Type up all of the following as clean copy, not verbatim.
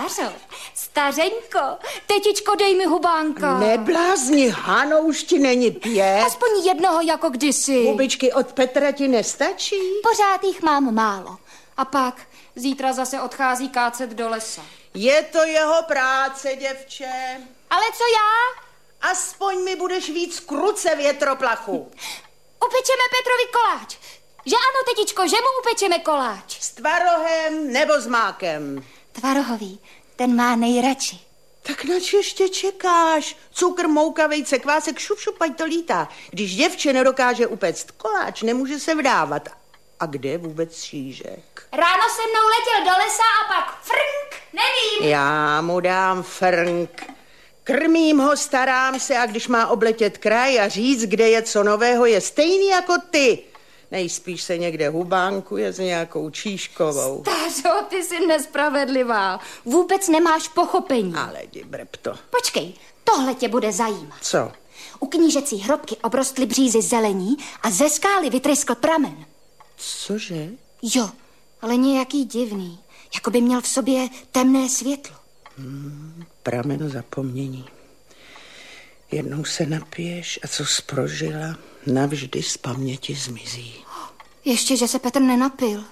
Bářo, stařenko, tetičko, dej mi hubánka. Neblázni, Hano, už ti není 5. Aspoň jednoho jako kdysi. Hubičky od Petra ti nestačí? Pořád jich mám málo. A pak zítra zase odchází kácet do lesa. Je to jeho práce, děvče. Ale co já? Aspoň mi budeš víc kruce větroplachu. Upečeme Petrovi koláč. Že ano, tetičko, že mu upečeme koláč. S tvarohem nebo s mákem? Tvarohový, ten má nejradši. Tak nač ještě čekáš? Cukr, mouka, vejce, kvásek, šup, ať to lítá. Když děvče nedokáže upéct koláč, nemůže se vdávat. A kde vůbec Šížek? Ráno se mnou letěl do lesa a pak frnk, nevím. Já mu dám frnk. Krmím ho, starám se a když má obletět kraj a říct, kde je co nového, je stejný jako ty. Nejspíš se někde hubánkuje s nějakou Číškovou. Stářo, ty jsi nespravedlivá. Vůbec nemáš pochopení. Ale jdi, brepto. Počkej, tohle tě bude zajímat. Co? U knížecí hrobky obrostly břízy zelení a ze skály vytryskl pramen. Cože? Jo, ale nějaký divný. Jako by měl v sobě temné světlo. Pramen zapomnění. Jednou se napiješ a co jsi prožila, navždy z paměti zmizí. Ještě, že se Petr nenapil.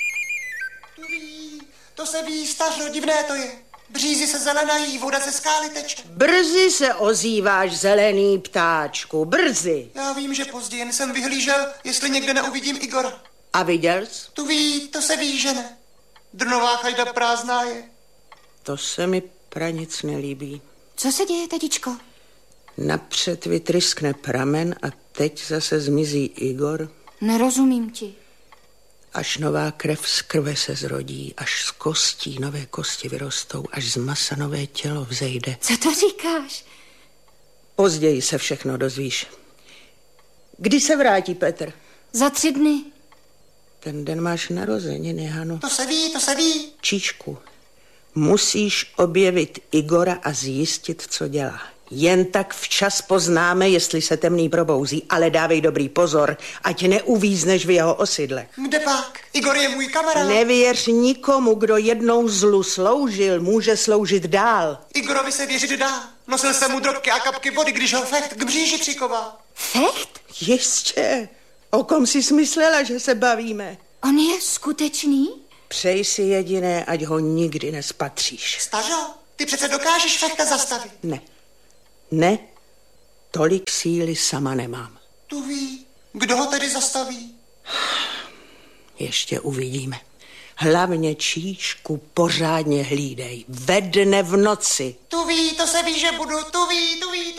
To se ví, stařo, divné to je. Břízy se zelenají, voda ze skály teče. Brzy se ozýváš, zelený ptáčku, brzy. Já vím, že později, jen jsem vyhlížel, jestli někde neuvidím Igora. A viděl jsi? To se ví, že ne. Drnová chajda prázdná je. To se mi pranic nelíbí. Co se děje, tetičko? Napřed vytryskne pramen a teď zase zmizí Igor. Nerozumím ti. Až nová krev z krve se zrodí, až z kostí nové kosti vyrostou, až z masa nové tělo vzejde. Co to říkáš? Později se všechno dozvíš. Kdy se vrátí Petr? Za 3 dny. Ten den máš narozeniny, Hano. To se ví. Číšku, musíš objevit Igora a zjistit, co dělá. Jen tak včas poznáme, jestli se temný probouzí, ale dávej dobrý pozor, ať neuvízneš v jeho osidlech. Kde pak? Igor je můj kamarád. Nevěř nikomu, kdo jednou zlu sloužil, může sloužit dál. Igorovi se věřit dá. Nosil jsem mu drobky a kapky vody, když ho Fecht k bříži přikoval. Fecht? Jistě. O kom jsi myslela, že se bavíme? On je skutečný? Přej si jediné, ať ho nikdy nespatříš. Stařo, ty přece dokážeš Fechta zastavit. Ne, tolik síly sama nemám. Tu ví, kdo ho tedy zastaví? Ještě uvidíme. Hlavně Číšku pořádně hlídej. Ve dne v noci. Tu ví, to se ví, že budu. Tu ví.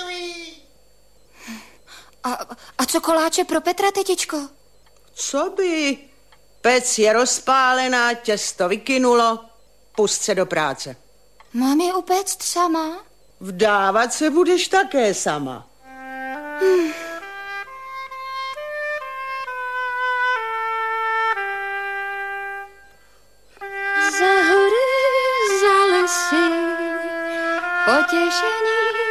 A co koláče pro Petra, tetičko? Co by? Pec je rozpálená, těsto vykynulo. Pust se do práce. Mám je upéct sama? Vdávat se budeš také sama. Za hory, za lesy, potěšení